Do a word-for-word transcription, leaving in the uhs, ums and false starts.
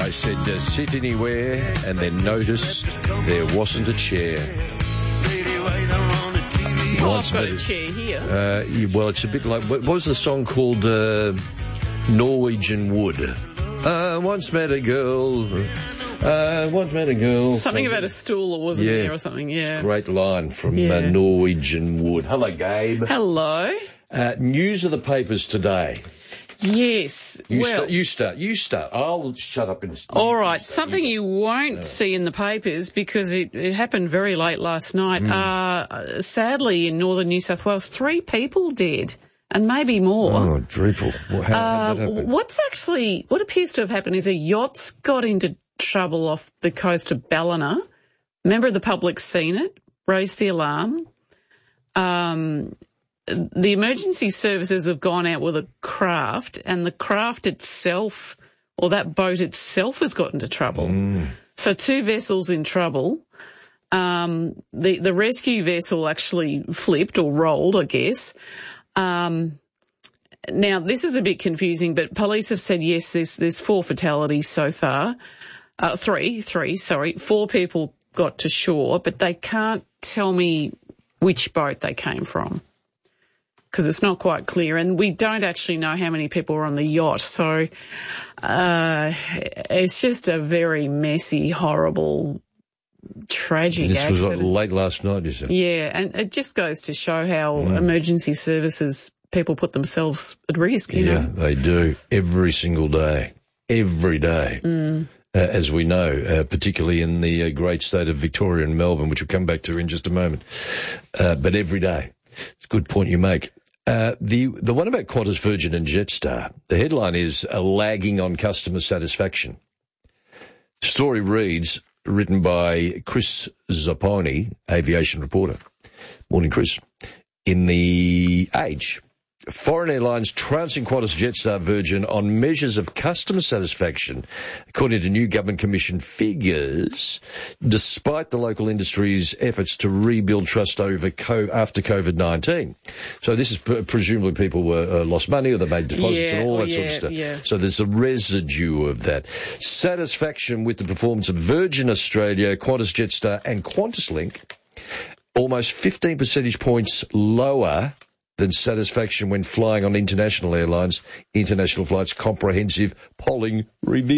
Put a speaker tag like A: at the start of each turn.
A: I said, uh, sit anywhere, and then noticed there wasn't a chair.
B: Oh, I've got a chair here.
A: Uh, yeah, well, it's a bit like, what was the song called? Uh, Norwegian Wood. I once met a girl. I once met a girl.
B: Something, something. about a stool that wasn't
A: yeah.
B: there or something, yeah.
A: Great line from
B: yeah.
A: uh, Norwegian Wood. Hello, Gabe.
B: Hello.
A: Uh, news of the papers today.
B: Yes.
A: You,
B: well,
A: start, you start. You start. I'll shut up and...
B: All right. Something you, you won't no. see in the papers because it, it happened very late last night. Mm. Uh, sadly, in northern New South Wales, three people dead. And maybe more.
A: Oh, dreadful. Well, how,
B: uh,
A: did that happen?
B: What's actually, what appears to have happened is a yacht's got into trouble off the coast of Ballina. Member of the public's seen it, raised the alarm. Um, the emergency services have gone out with a craft, and the craft itself, or that boat itself, has got into trouble.
A: Mm.
B: So two vessels in trouble. Um, the, the rescue vessel actually flipped or rolled, I guess. Um, now, this is a bit confusing, but police have said, yes, there's, there's four fatalities so far. Uh, three, three, sorry. Four people got to shore, but they can't tell me which boat they came from because it's not quite clear. And we don't actually know how many people were on the yacht. So uh, it's just a very messy, horrible, tragic
A: this
B: accident.
A: This was late last night, you said?
B: Yeah, and it just goes to show how
A: mm.
B: emergency services, people put themselves at risk, you
A: yeah,
B: know.
A: Yeah, they do. Every single day. Every day.
B: Mm.
A: Uh, as we know, uh, particularly in the uh, great state of Victoria and Melbourne, which we'll come back to in just a moment. Uh, but every day. It's a good point you make. Uh, the the one about Qantas, Virgin and Jetstar, the headline is uh, lagging on customer satisfaction. The story reads, written by Chris Zapponi, aviation reporter. Morning, Chris. In the Age, foreign airlines trouncing Qantas, Jetstar, Virgin on measures of customer satisfaction, according to new government commission figures, despite the local industry's efforts to rebuild trust over co- after COVID nineteen. So this is pre- presumably people were uh, lost money or they made deposits
B: yeah,
A: and all that
B: yeah,
A: sort of stuff.
B: Yeah.
A: So there's a residue of that. Satisfaction with the performance of Virgin Australia, Qantas, Jetstar and QantasLink, almost fifteen percentage points lower than satisfaction when flying on international airlines. International Flight's comprehensive polling revealed.